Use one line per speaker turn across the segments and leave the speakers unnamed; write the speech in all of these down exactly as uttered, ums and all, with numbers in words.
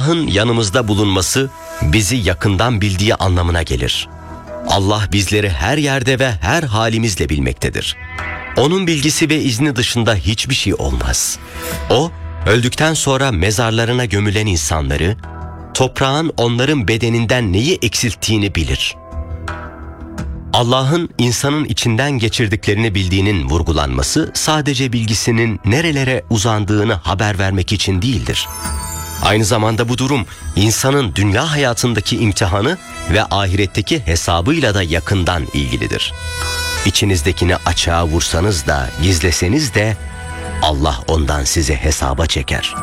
Allah'ın yanımızda bulunması bizi yakından bildiği anlamına gelir. Allah bizleri her yerde ve her halimizle bilmektedir. Onun bilgisi ve izni dışında hiçbir şey olmaz. O, öldükten sonra mezarlarına gömülen insanları, toprağın onların bedeninden neyi eksilttiğini bilir. Allah'ın insanın içinden geçirdiklerini bildiğinin vurgulanması sadece bilgisinin nerelere uzandığını haber vermek için değildir. Aynı zamanda bu durum insanın dünya hayatındaki imtihanı ve ahiretteki hesabıyla da yakından ilgilidir. İçinizdekini açığa vursanız da gizleseniz de Allah ondan sizi hesaba çeker.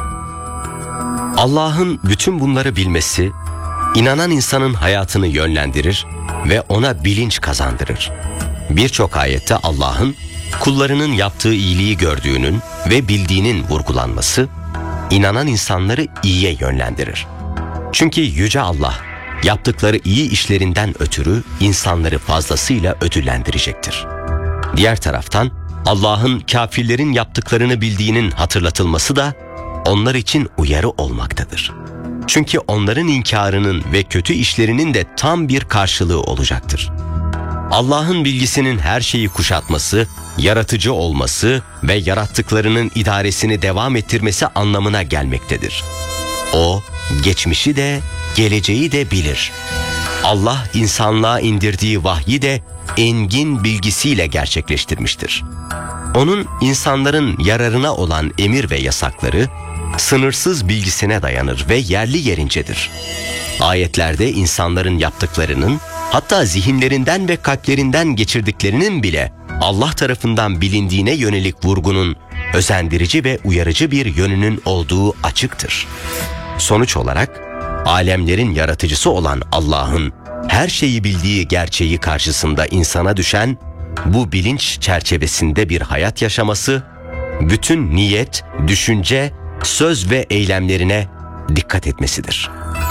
Allah'ın bütün bunları bilmesi, inanan insanın hayatını yönlendirir ve ona bilinç kazandırır. Birçok ayette Allah'ın kullarının yaptığı iyiliği gördüğünün ve bildiğinin vurgulanması, inanan insanları iyiye yönlendirir. Çünkü Yüce Allah, yaptıkları iyi işlerinden ötürü insanları fazlasıyla ödüllendirecektir. Diğer taraftan Allah'ın kafirlerin yaptıklarını bildiğinin hatırlatılması da onlar için uyarı olmaktadır. Çünkü onların inkarının ve kötü işlerinin de tam bir karşılığı olacaktır. Allah'ın bilgisinin her şeyi kuşatması, yaratıcı olması ve yarattıklarının idaresini devam ettirmesi anlamına gelmektedir. O, geçmişi de, geleceği de bilir. Allah insanlığa indirdiği vahyi de engin bilgisiyle gerçekleştirmiştir. Onun insanların yararına olan emir ve yasakları, sınırsız bilgisine dayanır ve yerli yerincedir. Ayetlerde insanların yaptıklarının, hatta zihinlerinden ve kalplerinden geçirdiklerinin bile Allah tarafından bilindiğine yönelik vurgunun özendirici ve uyarıcı bir yönünün olduğu açıktır. Sonuç olarak, alemlerin yaratıcısı olan Allah'ın her şeyi bildiği gerçeği karşısında insana düşen bu bilinç çerçevesinde bir hayat yaşaması, bütün niyet, düşünce, söz ve eylemlerine dikkat etmesidir.